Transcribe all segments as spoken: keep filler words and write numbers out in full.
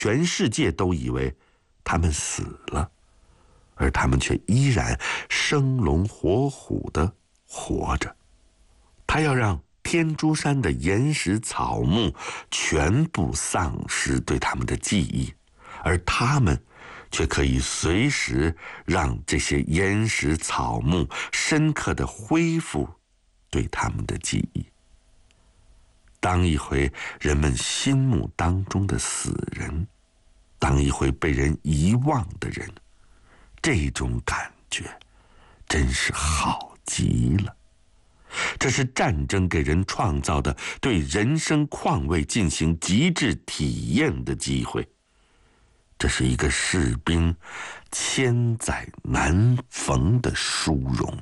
全世界都以为他们死了，而他们却依然生龙活虎地活着。他要让天竺山的岩石草木全部丧失对他们的记忆，而他们却可以随时让这些岩石草木深刻地恢复对他们的记忆。当一回人们心目当中的死人，当一回被人遗忘的人，这种感觉真是好极了。这是战争给人创造的对人生况味进行极致体验的机会，这是一个士兵千载难逢的殊荣。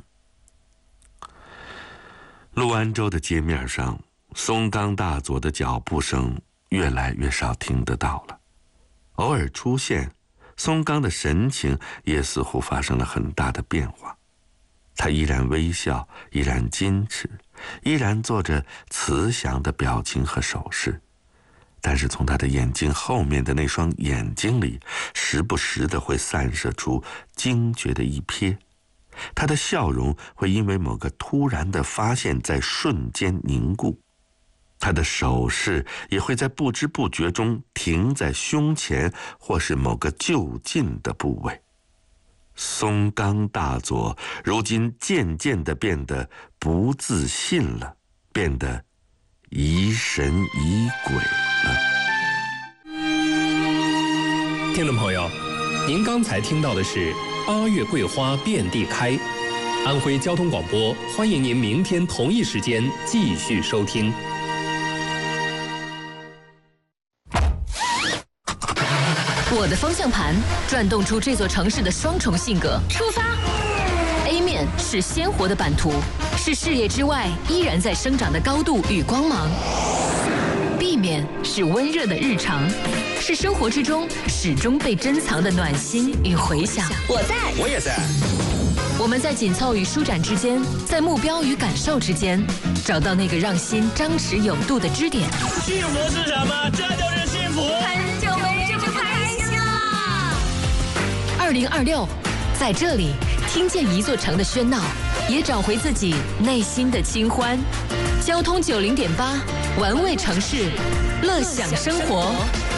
陆安州的街面上，松冈大佐的脚步声越来越少听得到了，偶尔出现，松冈的神情也似乎发生了很大的变化。他依然微笑，依然矜持，依然做着慈祥的表情和手势，但是从他的眼睛后面的那双眼睛里，时不时的会散射出惊觉的一瞥。他的笑容会因为某个突然的发现在瞬间凝固，他的手势也会在不知不觉中停在胸前或是某个就近的部位。松冈大佐如今渐渐地变得不自信了，变得疑神疑鬼了。 听众朋友，您刚才听到的是八月桂花遍地开。安徽交通广播欢迎您明天同一时间继续收听。 我的方向盘转动出这座城市的双重性格。出发 A 面是鲜活的版图，是视野之外依然在生长的高度与光芒。 B 面是温热的日常，是生活之中始终被珍藏的暖心与回响。 我在， 我也在。 我们在紧凑与舒展之间，在目标与感受之间，找到那个让心张弛有度的支点。 幸福是什么？这就是幸福。 很久没这么开心了。 二零二六，在这里听见一座城的喧闹，也找回自己内心的清欢。交通九零点八，玩味城市，乐享生活。